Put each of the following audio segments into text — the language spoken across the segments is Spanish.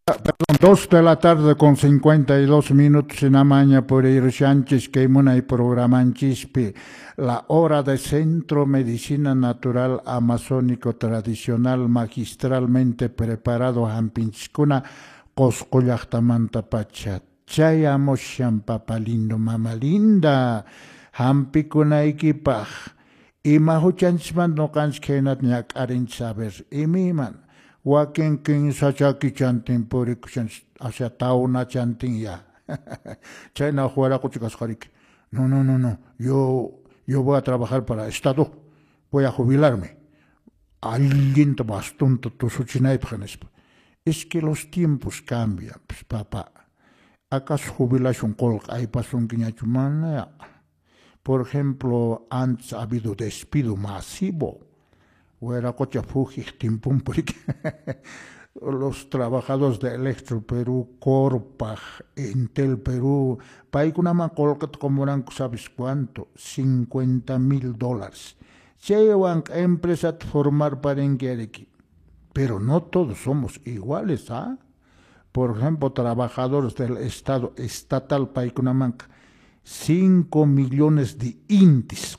Perdón, 2 de la tarde con 52 minutos en Amaña por ir Sánchez que y programanchis la hora de Centro Medicina Natural Amazónico Tradicional magistralmente preparado Hampinchkuna Coscollachtamanta Pacha. Chayamos Champapalindo Mama Linda Hampikuna Equipaj. Ima huchansman no kanskenat nyak arin saber imiman. Wakin king sachaki chanting purikushan hacia tauna chanting ya. Chayna juega kuchikas harik. No, no, no, no. Yo voy a trabajar para el Estado. Voy a jubilarme. Alguien te bastunto tu suchinay. Es que los tiempos cambian, pues, papá. ¿Acaso jubilación colc hay pasun quiñachumana? Por ejemplo, antes ha habido despido masivo. Huera cocha fuji timpum porque los trabajadores de Electro Perú, Corpag, Intel Perú, paikunama colcat como eran, ¿sabes cuánto? $50,000. Llevan a empresa a formar para Enguereki. Pero no todos somos iguales, ¿ah? Por ejemplo, trabajadores del Estado estatal paikunamang 5 millones de intis.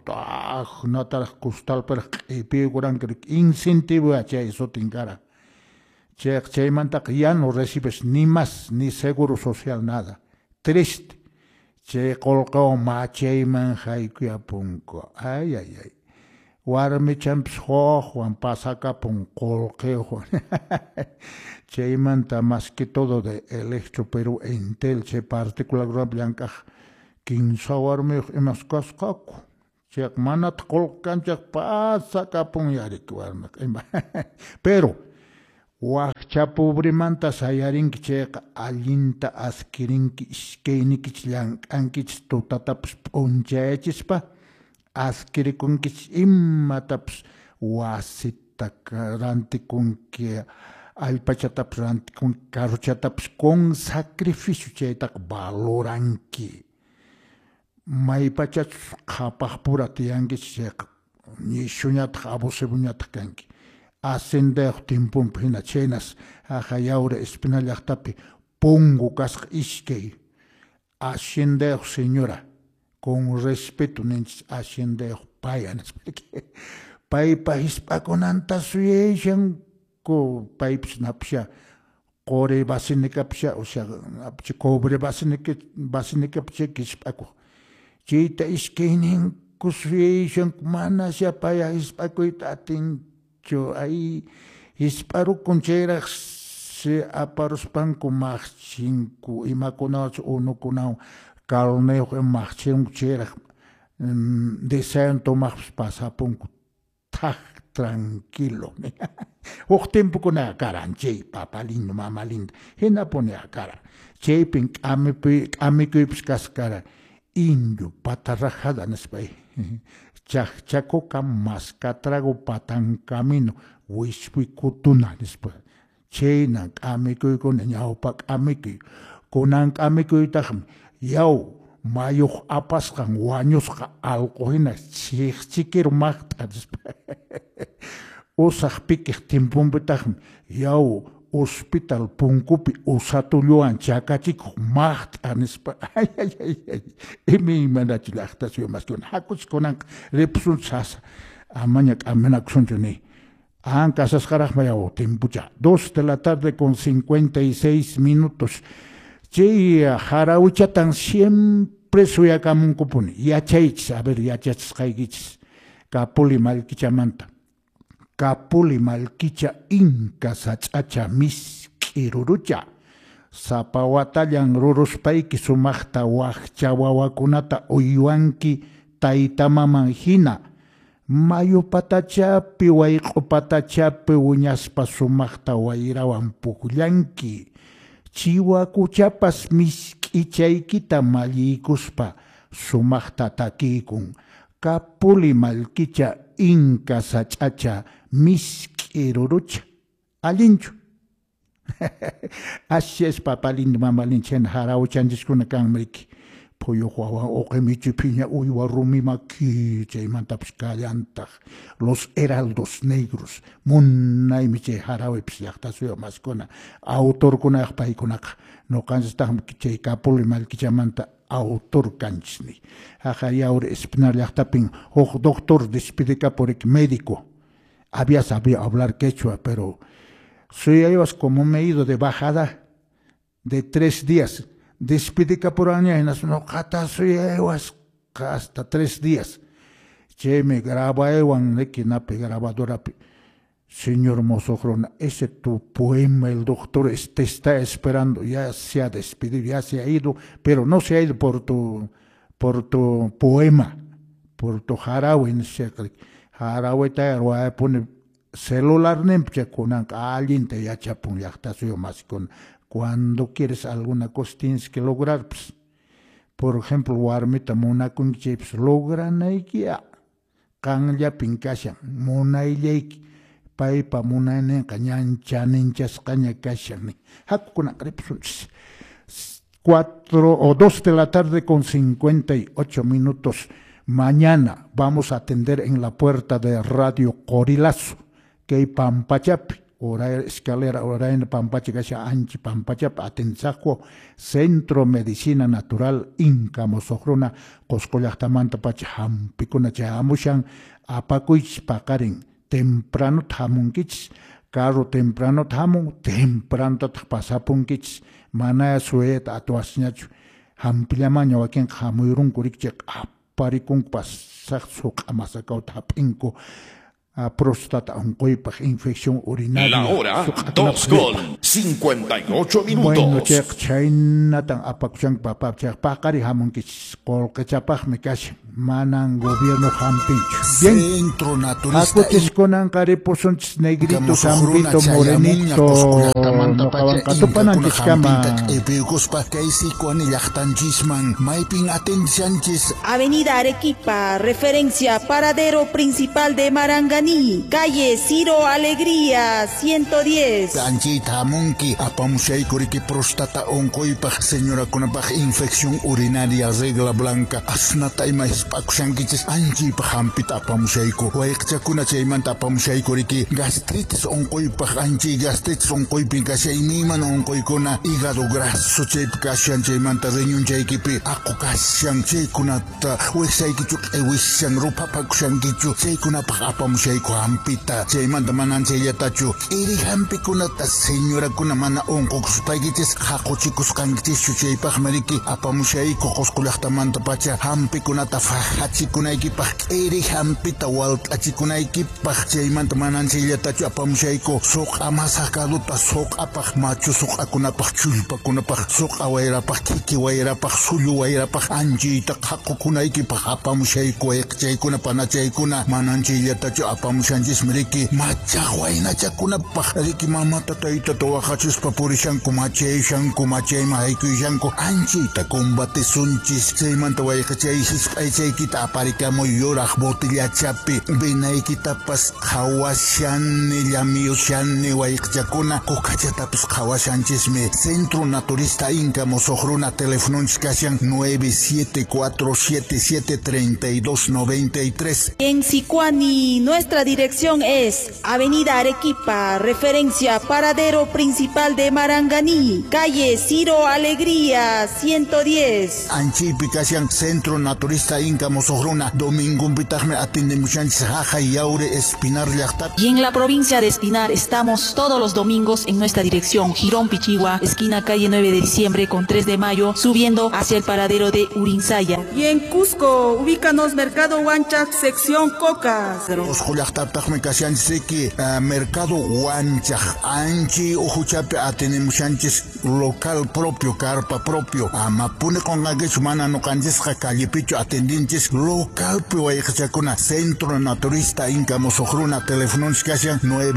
No te costal pero incentivo a eso tingara. Che manta ya no recibes ni más ni seguro social nada. Triste. Che colcao mache man haiku punco. Ay ay ay. Warmi champs Juan pasaka pun colqueo. Che manta más que todo de Electro Perú e Intel che particular blanca. Kinsawarmi emas kaskaku. Chek manat kolkanchak pasa kapun yarik warmak. Pero wachapubrimanta sayarinki chek allinta askirinki iskeinikich llank'ankich tutataps p'unchayachispa askirikunkichis imataps wasita rantikunki allpachataps rantikunki carrochataps con sacrificio chaytak valoranki. Maipachach kapah pura tiangi chek ni shunyat abusebunyat kanki. Ascender timpum pina chenas ajayaure espinallachtapi pongo kask iskei. Ascender señora con respeto ninch ascender payanas. Paipa hispakonanta suyeshan ko paips napsha kore basinikapsha o sea cobre basinikapsha kispako. Chita iskeinin kusuyeshan mana sia paya hispakoitatin cho ahí hisparu concheras se aparospan con machinku y maconach uno con carneo en machin chera desean tomar pasapun tak tranquilo. O tiempo con la cara, che papalindo mamalindo, hena pone a cara, che pink amikuips cascara, indio patarrajada nespay. Chaco camas catrago patan camino wispi kutuna después chena amikuy con ñawpak amikuy kunan amikuy tajam yaw mayo apaskan wañusqa alqohina chiquero magta después usaq pikiq timpumpi tajam yaw hospital punkupi usatulluan chakachikuq magta nispa ay ay ay imi manachilaqtasyo más que una hakuch konan repsun sasa amañak amenaksunchuni ancasas jarajmayaw timpucha 2 de la tarde con 56 minutos che jarauchatan siempre suyakamunkupuni yachaychis a ver yachachisqaykichis kapuli malkichamanta kapuli malkicha inca sach'acha misk'irurucha sapawatallan ruruspayki sumaqta waqcha wawakunata uywanki taytamaman hina mayu patachapi wayqu patachapi wiñaspa sumaqta wayrawan pukllanki chiwakuchapas misk'ichaykita mallikuspa sumaqta takikun kapuli malkicha inca sach'acha misk'irurucha allinchu. Así es papalindo mamalin chen jarauchanchis kuna kan mriki pollo juaban o que mi chipiña uywa rumimaki chaymantapis kallantaq los heraldos negros munay miche jarawe psiaqtasuyo maskuna autor kunaq paykunaqa noqanchistaq chay Capuli Malkichamanta autor kanchni ajaya ahora Espinar llaqtapin huk doctor despedica por médico había sabido hablar quechua pero soy ellos como me he ido de bajada de 3 días despedica por año y no cata soy ellos hasta 3 días che me graba ewan nequinape grabadora señor Mozojrona, ese tu poema el doctor te está esperando, ya se ha despedido, ya se ha ido, pero no se ha ido por tu poema, por tu jarawe, jarawe ta pone celular nemche con alguien te ya chapun ya está suyo más con cuando quieres alguna cosa tienes que lograr, pues, por ejemplo, warmita mona con chips logran ahí que kan ya pinkashan mona y paipa munane kañancha ninchas caña cachani. Hakuna crepsunch. 4 o 2 de la tarde con 58 minutos. Mañana vamos a atender en la puerta de Radio Corilazo, que hay Pampachapi, hora escalera, hora en Pampachi, Gasha Anchi, Pampachap, Atenzaco, Centro Medicina Natural, Inca, Mozojrona, Coscollachtamanta, Pacham, Picuna Chamushan, Apacuich, Pacaren. Temprano tamunkich, carro temprano tamun, temprano pasapunkich, manaya suet atuasñachu, hampillaman yawakin hamuyurun kurikchek, aparikun pasak suk amasakau tapinko, próstata oncoipaj, infección urinaria. La hora 2:58. Bueno, chek chaynatan apakuchan papap chek pakari hamunkich, kolkechapaj mekash. Manan gobierno jampincho. Bien. Centro naturista. Acutis conan careposon negrito, zampito, morenito. Katupanan chiskama. Avenida Arequipa, referencia paradero principal de Maranganí, calle Ciro Alegría, 110. Anchita Munki, apamushay kuriki prostata oncoipaj, señora kunapaj, infección urinaria, regla blanca, asnata y maíz. Pakushankichis anchi pahampita apamushaiko wayqchakuna chaymanta apamushaiko gastritis oncoypaj anchi gastritis oncoypi kashayniman oncoykuna hígado graso chaypi kashan chaymanta riñon chaykipi aqu kashan chaykunata wiksaykichu wishan rupa pakushankichu chaykunapaj apamushaiko hampita chaymanta manan chaylatachu iri hampikunata señorakuna mana oncokuspaykichis haquchikusqankichis chaypaj mariki apamushaiko qosqulaqtamanta pacha hampikunata hachikunaykipak eri hampita walt'achikunaykipaq chaymanta manan chayllatachu apamushayku suq amasakaduta suq apaq machu suq akunapaq chulpakunapaq suq awayrapaq kiki wayrapaq sulu wayrapaq anchiyta haqukunaykipaq apamushayku chaykuna panachaykuna manan chayllatachu apamushanchis miriki machaq waynachakunapaq riki mamata taytata waqachuspa purishanku machayshanku machayma haykuyshanku anchiyta combatesunchis chaymanta wayqachaysis chaykita aparikamuy yuraq botillachapi binaykitapas qhawashanni llamiyushanni wayqchakuna kukachatapis qhawashanchismi Centro Naturista Inca Mozojrona telefonunchis kashan 974773293. En Sicuani, nuestra dirección es Avenida Arequipa, referencia paradero principal de Maranganí, calle Ciro Alegría, 110. Anchipi kashan Centro Naturista Inca Mozojrona, Domingo Pitajme atiende muchanchis jaja y aure Espinar llaqtap. Y en la provincia de Espinar estamos todos los domingos en nuestra dirección Girón Pichigua, esquina calle 9 de diciembre con 3 de mayo, subiendo hacia el paradero de Urinsaya. Y en Cusco, ubícanos Mercado Huanchac, sección Cocas. Cusco llaqtaptajme kashanchisiki Mercado Huanchac, anchi ujuchape atiende muchanchis local propio, carpa propio. Mapune con gaguech mana no canjesca calle picho atendinches local Piwayqchakuna Centro Naturista Inca Mozojrona telefonunchis kashan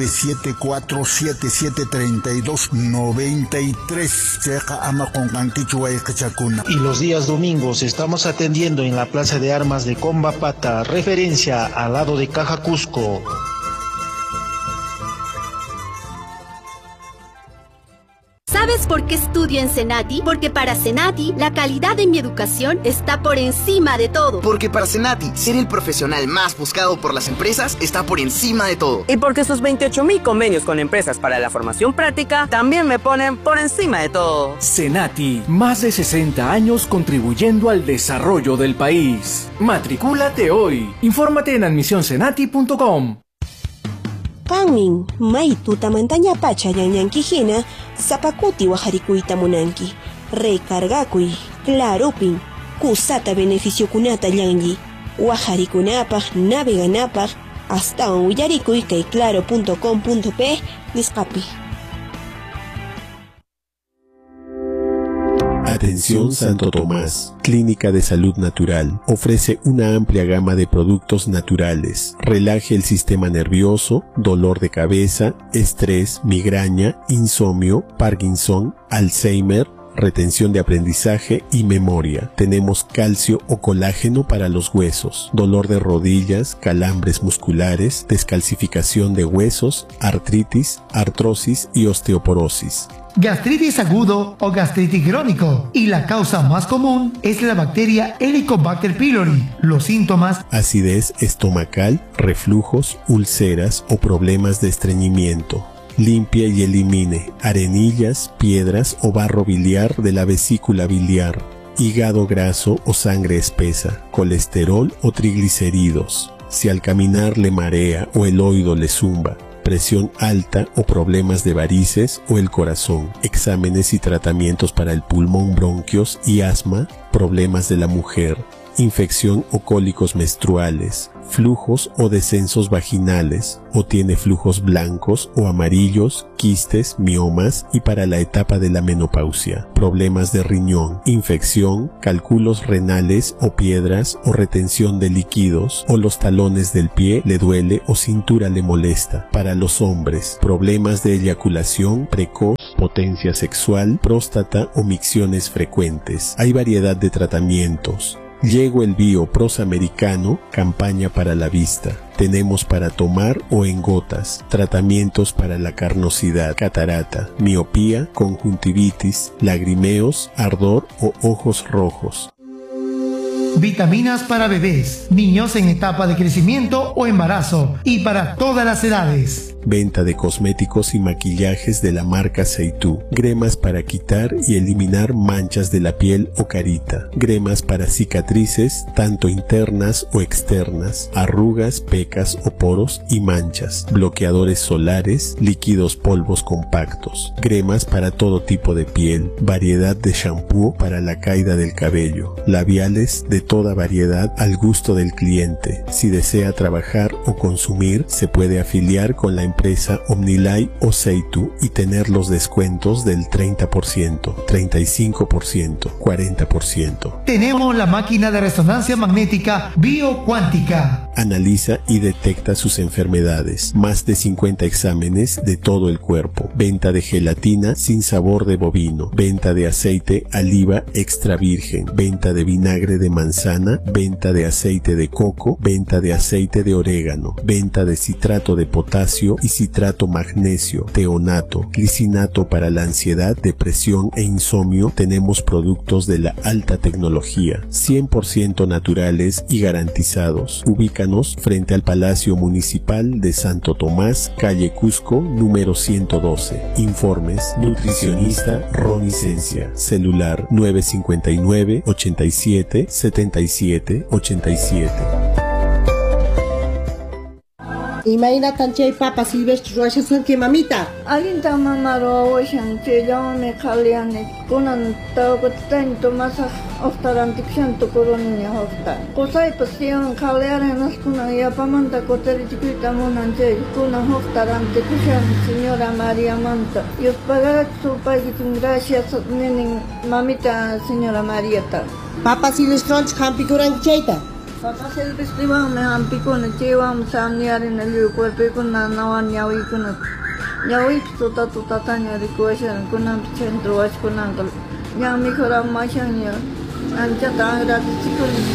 974773293 cheqa ama qonqankichu wayqchakuna. Y los días domingos estamos atendiendo en la Plaza de Armas de Combapata, referencia al lado de Caja Cusco. ¿Sabes por qué estudio en Senati? Porque para Senati, la calidad de mi educación está por encima de todo. Porque para Senati, ser el profesional más buscado por las empresas está por encima de todo. Y porque sus 28.000 convenios con empresas para la formación práctica también me ponen por encima de todo. Senati, más de 60 años contribuyendo al desarrollo del país. Matricúlate hoy. Infórmate en admisionsenati.com. Kanmin, may tutamantaña pacha yanyankijina, zapakuti wajarikuita munanki. Recargakuy, clarupin, kusata beneficio kunata yanyi. Wajarikunapaj, naveganapaj, hasta un willarikuy kay claro.com.p nisqapi. Atención Santo Tomás, Clínica de Salud Natural. Ofrece una amplia gama de productos naturales. Relaje el sistema nervioso, dolor de cabeza, estrés, migraña, insomnio, Parkinson, Alzheimer, retención de aprendizaje y memoria. Tenemos calcio o colágeno para los huesos, dolor de rodillas, calambres musculares, descalcificación de huesos, artritis, artrosis y osteoporosis. Gastritis agudo o gastritis crónico, y la causa más común es la bacteria Helicobacter pylori. Los síntomas: acidez estomacal, reflujos, úlceras o problemas de estreñimiento. Limpia y elimine arenillas, piedras o barro biliar de la vesícula biliar, hígado graso o sangre espesa, colesterol o triglicéridos. Si al caminar le marea o el oído le zumba, presión alta o problemas de varices o el corazón, exámenes y tratamientos para el pulmón, bronquios y asma, problemas de la mujer, infección o cólicos menstruales, flujos o descensos vaginales, o tiene flujos blancos o amarillos, quistes, miomas y para la etapa de la menopausia, problemas de riñón, infección, cálculos renales o piedras o retención de líquidos, o los talones del pie le duele o cintura le molesta. Para los hombres, problemas de eyaculación precoz, potencia sexual, próstata o micciones frecuentes. Hay variedad de tratamientos. Llego el Bio Prosamericano, campaña para la vista. Tenemos para tomar o en gotas, tratamientos para la carnosidad, catarata, miopía, conjuntivitis, lagrimeos, ardor o ojos rojos. Vitaminas para bebés, niños en etapa de crecimiento o embarazo y para todas las edades. Venta de cosméticos y maquillajes de la marca Seitú. Cremas para quitar y eliminar manchas de la piel o carita. Cremas para cicatrices, tanto internas o externas, arrugas, pecas o poros y manchas. Bloqueadores solares, líquidos polvos compactos. Cremas para todo tipo de piel. Variedad de shampoo para la caída del cabello. Labiales de toda variedad al gusto del cliente. Si desea trabajar o consumir, se puede afiliar con la empresa Omnilay o Seitú y tener los descuentos del 30%, 35%, 40%. Tenemos la máquina de resonancia magnética biocuántica. Analiza y detecta sus enfermedades. Más de 50 exámenes de todo el cuerpo. Venta de gelatina sin sabor de bovino. Venta de aceite oliva extra virgen. Venta de vinagre de manzana. Venta de aceite de coco. Venta de aceite de orégano. Venta de citrato de potasio y citrato magnesio, teonato, glicinato para la ansiedad, depresión e insomnio. Tenemos productos de la alta tecnología, 100% naturales y garantizados. Ubícanos frente al Palacio Municipal de Santo Tomás, calle Cusco, número 112. Informes, nutricionista Ronicencia, celular 959 87 77 87. Imaynatan chay papa silvestre ruwashasunki mamita. Allinta mamaro wishan chayllawmi qhaliani kunan tawkutitaña Tomasa hoftarantikshan tukuruniña hofta. Qusaypas tiyan qhaliarinas kunan yapamanta kutarichikuyta munan chay kunan hoftarantikushan señora María Manta. Yuspagarak supaykitin gracias ninin mamita señora Mariata. Papa silvestronchik hampikuranki chayta. Papa silvestre wami hampikuna chaywan samniarina lluy cuerpikuna nawan ñawikuna. Ñawipis tutataña rikuwashan kunanpi centro washkunanqa. Ña mejoran mashanña anchata agradichikuni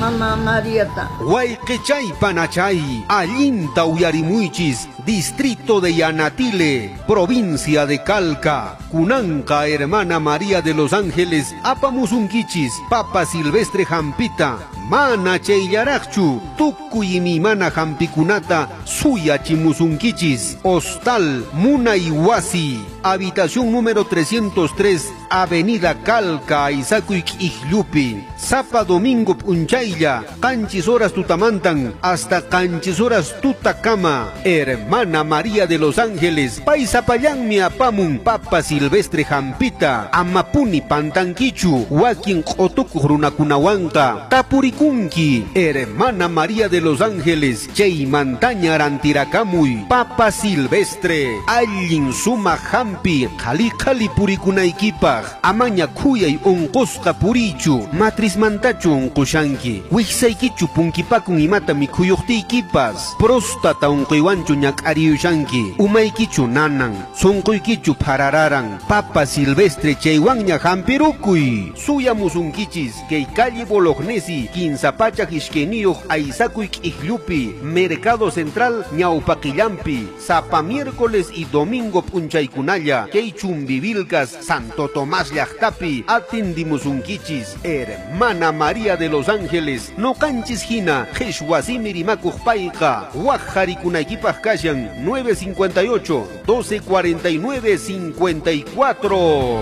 Mama Mariata. Huayquechay panachay, allinta uyarimuichis, distrito de Yanatile, provincia de Calca, Cunanca, hermana María de los Ángeles, apamusunquichis, papa silvestre jampita, mana cheillaraqchu, tukuy mi mana jampikunata, suya chimusunquichis, hostal Munaiwasi, habitación número 303, avenida Calca, Isacuic Ijlupi, Zapa Domingo Punchaylla, canchis horas tutamantan, hasta canchis horas tutacama, hermana María de los Ángeles, paisapallan mi apamun, papa silvestre jampita, amapuni pantanquichu, wakin otuk runakunawanka, tapurikunki, hermana María de los Ángeles, chey mantaña rantiracamuy, papa silvestre, allin suma jampi, kali purikunaikipa, amaña kuyay unqusqa purichu, matris mantachu unqushanki, wixsaykichu punkipakun imata mikhuyuqtiykipas, prostata unquywanchu ñak'ariyushanki, umaykichu nanan, sunquykichu parararan, papa silvestre chaywanña hampirukuy, suyamusunkichis, kay calle Bolognesi, Quinsapacha Hishkeniyuq Aysakuyk Ijlupi, Mercado Central ñawpaqillampi, Sapa miércoles y domingo punchaykunalla, kay Chumbivilcas, Santo Tomás llaqtapi, atendimusunkichis, hermana María de los Ángeles, no canchis hina, Jeshwasimirimakuq payqa, waqharikunaykipaq kashan, 958 1249 54.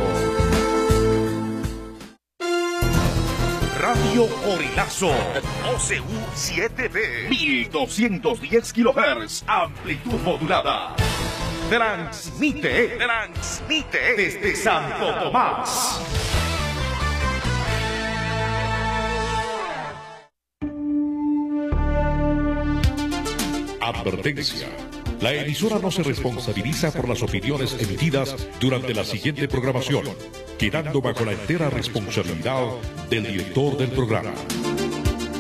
Radio Orilazo, OCU 7B, 1210 kHz, amplitud modulada. Transmite desde Santo Tomás. Advertencia. La emisora no se responsabiliza por las opiniones emitidas durante la siguiente programación, quedando bajo la entera responsabilidad del director del programa.